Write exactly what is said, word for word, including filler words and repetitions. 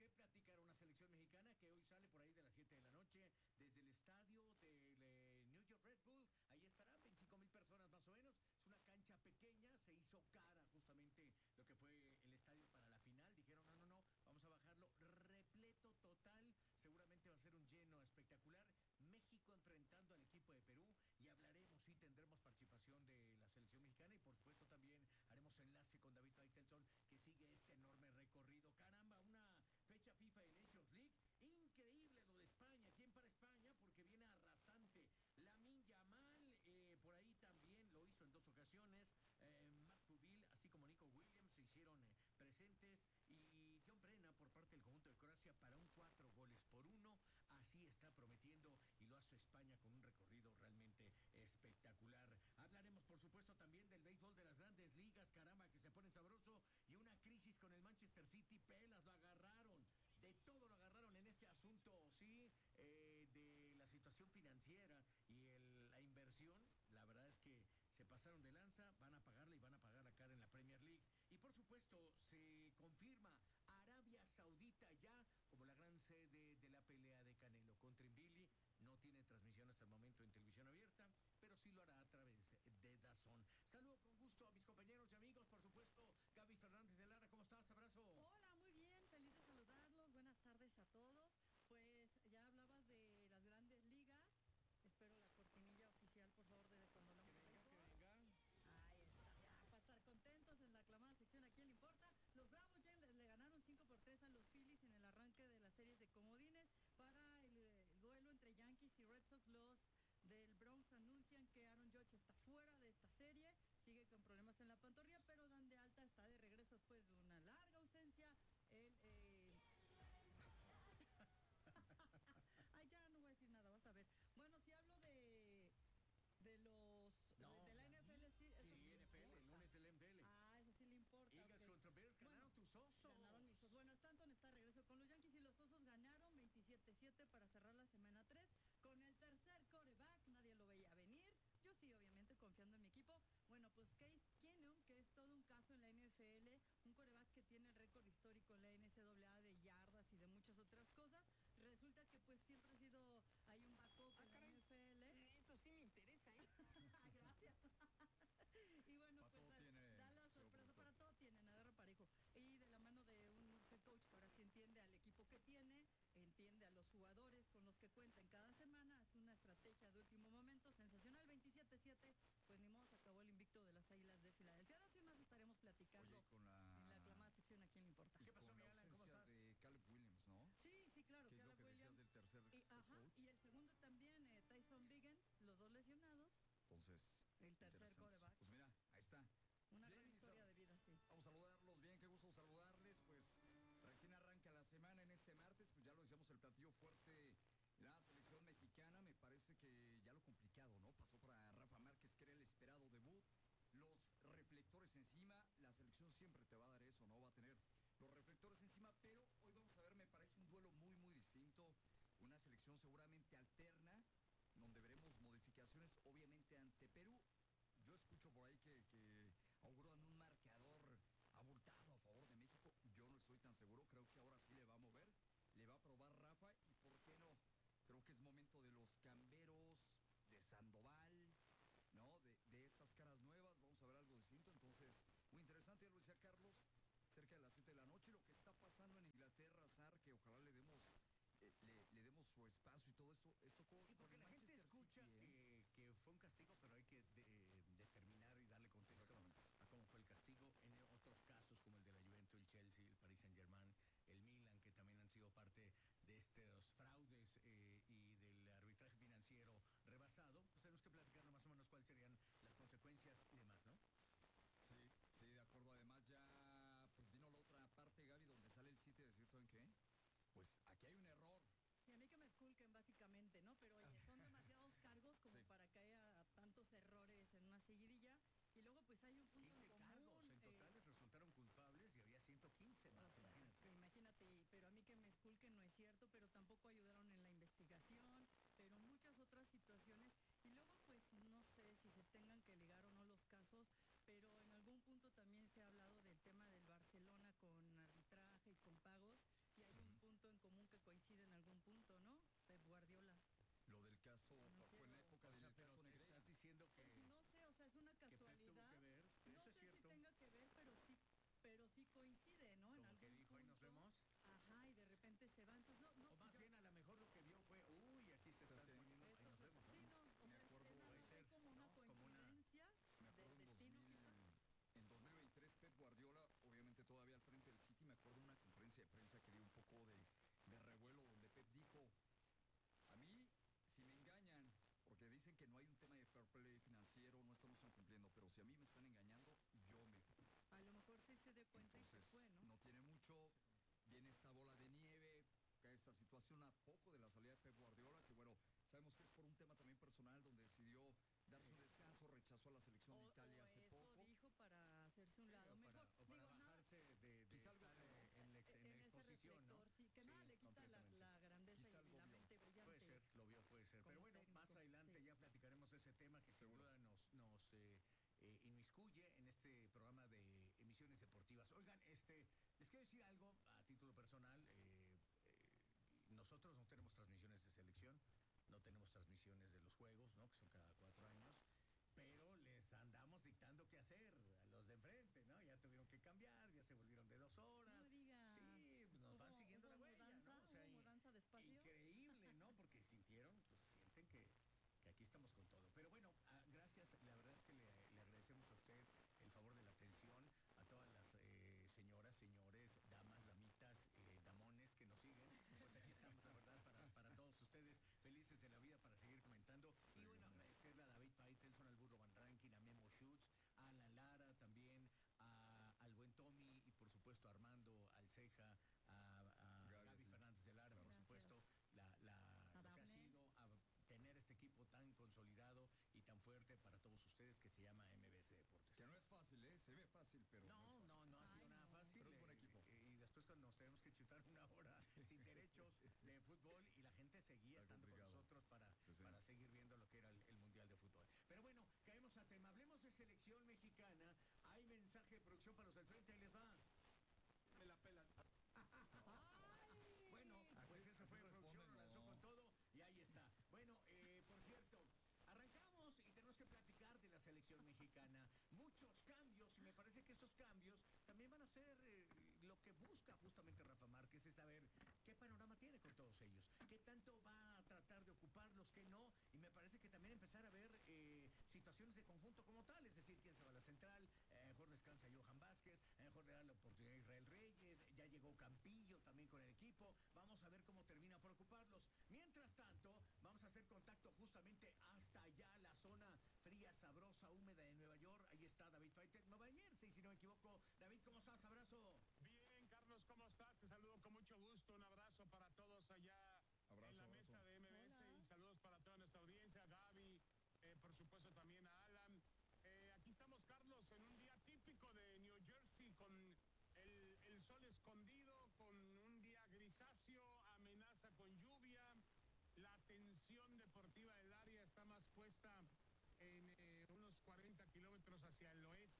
platicar una selección mexicana que hoy sale por ahí de las siete de la noche desde el estadio del eh, New York Red Bull. Ahí estarán veinticinco mil personas más o menos. Es una cancha pequeña, se hizo cara justamente lo que fue el estadio para la final. Dijeron, no, no, no, vamos a bajarlo repleto total. Seguramente va a ser un lleno espectacular. México enfrentando al equipo de Perú y hablaremos y tendremos participación de la selección mexicana y por supuesto también haremos enlace con David Faitelson que sigue este enorme recorrido. Caramba, una fecha FIFA de Nations League increíble lo de España. ¿Quién para España? Porque viene arrasante. Lamine Yamal, eh, por ahí también lo hizo en dos ocasiones. Eh, Marc Pubil, así como Nico Williams, se hicieron eh, presentes. Y John Brenna por parte del conjunto de Croacia para un cuatro goles por uno. Así está prometiendo y lo hace España con un recorrido realmente espectacular. Hablaremos, por supuesto, también del béisbol de las grandes ligas. Caramba, que se pone sabroso. Y una crisis con el Manchester City. Pelas, lo agarraron. De todo lo agarraron en este asunto, sí, eh, de la situación financiera y el, la inversión. La verdad es que se pasaron de lanza, van a pagarla y van a pagar la cara en la Premier League. Y por supuesto, se confirma Arabia Saudita ya como la gran sede de la pelea de Canelo contra Invili. No tiene transmisión hasta el momento en televisión abierta, pero sí lo hará a través de DAZN. Saludo con gusto a mis compañeros y amigos, por supuesto, Gaby Fernández de Lara, ¿cómo estás? Abrazo. Hola, muy bien, feliz de saludarlos, buenas tardes a todos. Pues ya hablabas de las grandes ligas, espero la cortinilla oficial, por favor, de cuando hablamos de béisbol. Que venga, que venga. Ahí está, ya, para estar contentos en la aclamada sección ¿A quién le importa? Los Bravos ya le, le ganaron cinco por tres a los Phillies en el arranque de las series de comodines para el, el duelo entre Yankees y Red Sox. Los del Bronx anuncian que Aaron Judge está fuera de esta serie, sigue con problemas en la pantorrilla, pero dan de alta, está de regreso después de una larga ausencia. El, eh... Ay, ya no voy a decir nada, vas a ver. Bueno, si hablo de de los No, de, de la N F L, sí, eso sí, sí N F L, el lunes del N F L. Ah, eso sí le importa. Eagles Okay. contra Bears ganaron Bueno, tus osos. Ganaron mis osos. Bueno, Stanton está de regreso con los Yankees y los osos ganaron veintisiete siete para cerrar la semana tres con el tercer quarterback. Nadie lo veía venir. Yo sí, obviamente, confiando en mi equipo. Bueno, pues Case Keenum, que es todo un caso en la N F L, un quarterback que tiene el récord histórico en la N C A A de yardas y de muchas otras cosas. Resulta que pues siempre ha sido, hay un backup ah, en caray. la N F L. Eso sí me interesa, ¿eh? Gracias. Y bueno, para pues todo da, tiene da la sorpresa, para todo tienen, agarra parejo. Y de la mano de un head coach que ahora sí entiende al equipo que tiene, entiende a los jugadores con los que cuentan cada semana, hace una estrategia de último momento, sensacional, veintisiete siete, pues ni modo, se acabó el invicto de las Águilas de Filadelfia. Dos y más estaremos platicando. Oye, con la... en la aclamada sección ¿A quién le importa? Y ¿Qué pasó, con la mi Alan? ¿Cómo ausencia estás? de Caleb Williams, ¿no? Sí, sí, claro. ¿Qué es Caleb lo que decías Williams. del tercer Y, ajá, coach? y el segundo también, eh, Tyson Biggin, los dos lesionados. Entonces, El tercer interesante. quarterback. Pues mira, ahí está. Una Bien, gran historia Isa, de vida, sí. Vamos a saludarlos, bien, qué gusto saludarles. Pues recién arranca la semana en este martes, pues ya lo decíamos, el platillo fuerte, la selección mexicana. Me parece que ya lo complicado, ¿no? Pasó para Rafa Márquez, que era el esperado debut. Los reflectores encima, la selección siempre te va a dar eso, ¿no? Va a tener los reflectores encima, pero hoy vamos a ver, me parece un duelo muy, muy distinto. Una selección seguramente alterna, donde veremos modificaciones, obviamente, ante Perú. Yo escucho por ahí que, que auguran un marcador abultado a favor de México. Yo no estoy tan seguro, creo que ahora sí le va a mover, le va a probar Rafa, y por qué no, creo que es momento de los camberos, de Sandoval, ¿no? De, de estas caras nuevas, vamos a ver algo distinto. Entonces, muy interesante, ya lo decía Carlos, cerca de las siete de la noche, lo que está pasando en Inglaterra, Zar, que ojalá le demos eh, le, le demos su espacio y todo esto. esto con, Sí, porque con la gente Manchester escucha City, ¿eh? que, que fue un castigo, pero hay que de, determinar y darle contexto a cómo fue el castigo. En otros casos, como el de la Juventus, el Chelsea, el Paris Saint-Germain, el Milan, que también han sido parte de estos fraudes eh, y del arbitraje financiero rebasado, pues tenemos que platicar más o menos cuáles serían las consecuencias y demás, ¿no? Sí, sí, de acuerdo. Además ya pues vino la otra parte, Gaby, donde sale el sitio y decir, ¿saben qué? Pues aquí hay un error. Y a mí que me esculquen básicamente, ¿no? Pero oye, son demasiados cargos como Sí. para que haya tantos errores en una seguidilla. Y luego pues hay un punto en quince común. cargos en eh, totales resultaron culpables y había ciento quince más, o sea, imagínate. imagínate, pero a mí que me esculquen no es cierto, pero tampoco ayudaron en la investigación, pero muchas otras situaciones. Y luego pues no sé si se tengan que ligar o no los casos, pero en algún punto también se ha hablado del tema del Barcelona con arbitraje y con pagos, y hay un punto esta situación a poco de la salida de Pep Guardiola, que bueno, sabemos que es por un tema también personal donde decidió darse un descanso, rechazó a la selección O, de Italia o hace eso poco. dijo para hacerse un Sí, lado o para, mejor. o para Digo, nada, bajarse de, de Quizá algo estar vio, ¿no? eh, en, la ex- en en la ese exposición, ¿no? reflector, sí, que Sí, nada le quita la, completamente. la grandeza Quizá y algo la vio. mente brillante. Puede ser, lo vio, puede ser. Pero como bueno, más técnico, adelante sí. ya platicaremos de ese tema que sin Seguro. duda nos, nos eh, eh, inmiscuye en este programa de emisiones deportivas. Oigan, este, les quiero decir algo a título personal. eh, eh, nosotros no tenemos transmisiones de selección, no tenemos transmisiones de los juegos, ¿no? Que son cada cuatro años. Pero les andamos dictando qué hacer a los de enfrente, ¿no? Ya tuvieron que cambiar, ya se volvieron de dos horas. No me digas. Sí, pues nos van ¿Hubo- siguiendo hubo la huella, mudanza? ¿no? O sea, ¿Hubo y- mudanza de espacio? increíble, ¿no? Porque sintieron, pues sienten que, que aquí estamos con todo. Pero bueno, ah, gracias, la verdad es que le, le agradecemos a usted el favor de la atención, a todas las eh, señoras, señores, damas, damitas, eh, damones que nos siguen. Pues aquí estamos, la verdad, para, para todos ustedes, felices de la vida para seguir comentando. Y bueno, agradecerle a David Faitelson, al Burro Van Rankin, a Memo Schutz, a Alan Lara también, a, al buen Tommy y por supuesto a Armando, al Ceja, a, a Gaby, Gaby sí. Fernández de Lara, por Gracias. supuesto, la, la, A lo que ha Dafne. sido a tener este equipo tan consolidado y tan fuerte para todos ustedes que se llama M B C Deportes. Que no es fácil, ¿eh? Se ve fácil, pero No, no, es no, fácil. no ha sido Ay, nada no. fácil. Pero es buen eh, equipo. eh, y después cuando nos tenemos que chutar una hora sin derechos de fútbol y la gente seguía Está estando con complicado. nosotros para, Sí, sí. para seguir viendo lo que era el, el Mundial de Fútbol. Pero bueno, caemos a tema. Hablemos de selección mexicana. Hay mensaje de producción para los del frente. Ahí les va. Me la pelan. ¡Ay! Bueno, pues eso así fue producción, responden, lo lanzó no. con todo y ahí está. Bueno, eh, por cierto, arrancamos y tenemos que platicar de la selección mexicana. Muchos cambios y me parece que estos cambios también van a ser eh, lo que busca justamente Rafa Márquez, es saber qué panorama tiene con todos ellos, qué tanto va a tratar de ocuparlos, qué no, y me parece que también empezar a ver eh, situaciones de conjunto como tal, es decir, quién se va a la central, eh, mejor descansa Johan Vázquez, a mejor le da la oportunidad a Israel Reyes, ya llegó Campillo también con el equipo, vamos a ver cómo termina por ocuparlos. Mientras tanto, vamos a hacer contacto justamente hasta allá, la zona fría, sabrosa, húmeda de Nueva York. Ahí está David Faitelson, Nueva Jersey, si no me equivoco. David, ¿cómo estás? Abrazo. Bien, Carlos, ¿cómo estás? Te saludo con mucho gusto. Un abrazo para todos allá Abrazo, en la abrazo. mesa de M B S. Hola. Y saludos para toda nuestra audiencia, Gaby, eh, por supuesto también a Alan. Eh, aquí estamos, Carlos, en un día típico de New Jersey con el, el sol escondido, con un día grisáceo, amenaza con lluvia. La atención deportiva del área está más puesta en eh, unos cuarenta kilómetros hacia el oeste